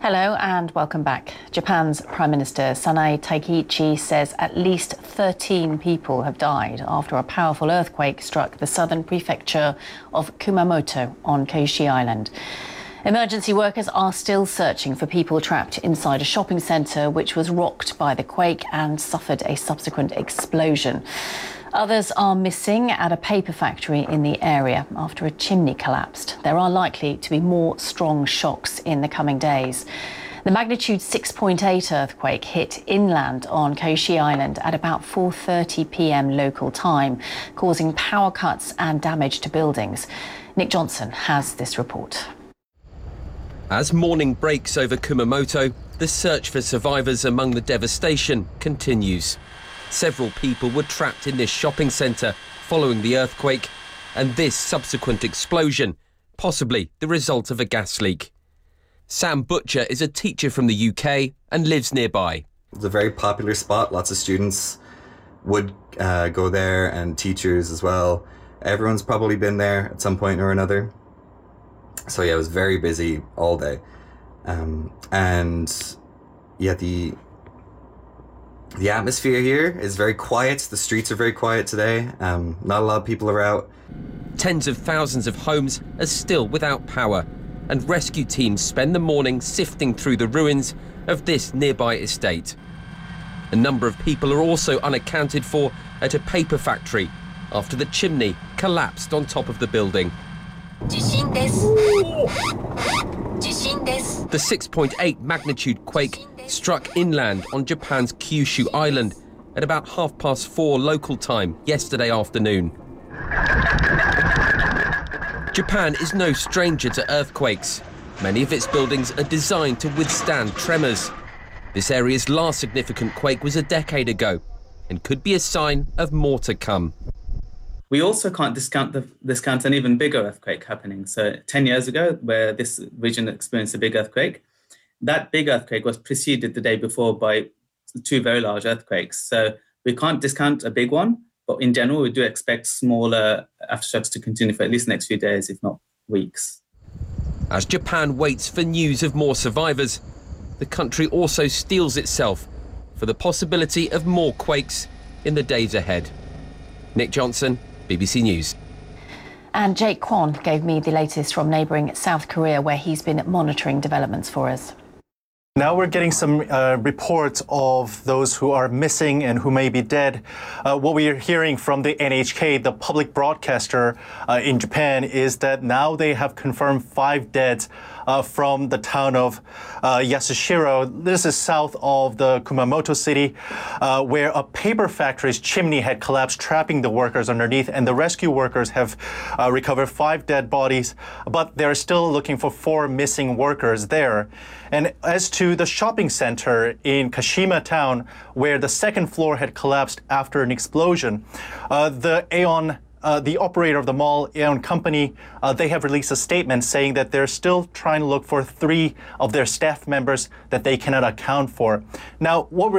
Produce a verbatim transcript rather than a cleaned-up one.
Hello and welcome back. Japan's Prime Minister Sanae Takaichi says at least thirteen people have died after a powerful earthquake struck the southern prefecture of Kumamoto on Kyushu Island. Emergency workers are still searching for people trapped inside a shopping centre which was rocked by the quake and suffered a subsequent explosion. Others are missing at a paper factory in the area after a chimney collapsed. There are likely to be more strong shocks in the coming days. The magnitude six point eight earthquake hit inland on Kyushu Island at about four thirty p m local time, causing power cuts and damage to buildings. Nick Johnson has this report. As morning breaks over Kumamoto, the search for survivors among the devastation continues. Several people were trapped in this shopping centre following the earthquake and this subsequent explosion, possibly the result of a gas leak. Sam Butcher is a teacher from the U K and lives nearby. It's a very popular spot. Lots of students would uh, go there and teachers as well. Everyone's probably been there at some point or another. So yeah, it was very busy all day. Um, and yeah, the The atmosphere here is very quiet. The streets are very quiet today. Um, not a lot of people are out. Tens of thousands of homes are still without power, and rescue teams spend the morning sifting through the ruins of this nearby estate. A number of people are also unaccounted for at a paper factory after the chimney collapsed on top of the building. The six point eight magnitude quake struck inland on Japan's Kyushu Island at about half past four local time yesterday afternoon. Japan is no stranger to earthquakes. Many of its buildings are designed to withstand tremors. This area's last significant quake was a decade ago and could be a sign of more to come. We also can't discount, the, discount an even bigger earthquake happening. So ten years ago, where this region experienced a big earthquake, that big earthquake was preceded the day before by two very large earthquakes. So we can't discount a big one, but in general, we do expect smaller aftershocks to continue for at least the next few days, if not weeks. As Japan waits for news of more survivors, the country also steels itself for the possibility of more quakes in the days ahead. Nick Johnson, B B C News. And Jake Kwon gave me the latest from neighbouring South Korea, where he's been monitoring developments for us. Now we're getting some uh, reports of those who are missing and who may be dead. Uh, what we are hearing from the N H K, the public broadcaster uh, in Japan, is that now they have confirmed five deaths uh, from the town of uh, Yasushiro. This is south of the Kumamoto city, uh, where a paper factory's chimney had collapsed, trapping the workers underneath, and the rescue workers have uh, recovered five dead bodies, but they're still looking for four missing workers there. And as to the shopping center in Kashima town, where the second floor had collapsed after an explosion, uh, the Aeon, uh, the operator of the mall, Aeon Company, uh, they have released a statement saying that they're still trying to look for three of their staff members that they cannot account for. Now, what we're